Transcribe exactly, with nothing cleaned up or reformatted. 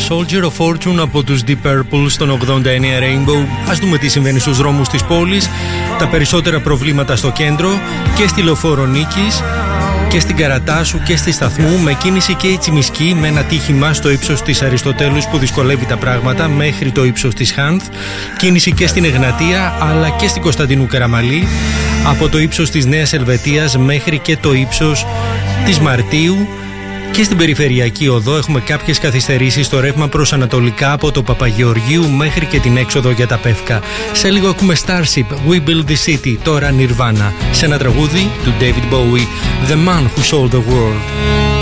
Soldier of Fortune από τους Deep Purple στον ογδόντα εννέα Rainbow. Ας δούμε τι συμβαίνει στους δρόμους της πόλης. Τα περισσότερα προβλήματα στο κέντρο και στη Λεωφόρο Νίκης και στην Καρατάσου και στη Σταθμού, με κίνηση και η Τσιμισκή, με ένα τύχημα στο ύψος της Αριστοτέλους που δυσκολεύει τα πράγματα μέχρι το ύψος της Χάνθ. Κίνηση και στην Εγνατία αλλά και στην Κωνσταντινού Καραμαλή, από το ύψος της Νέας Ελβετίας μέχρι και το ύψος της Μαρτίου. Και στην Περιφερειακή Οδό έχουμε κάποιες καθυστερήσεις στο ρεύμα προς ανατολικά από το Παπαγεωργίου μέχρι και την έξοδο για τα Πεύκα. Σε λίγο ακούμε Starship, We Build the City, τώρα Nirvana, σε ένα τραγούδι του David Bowie, The Man Who Sold the World.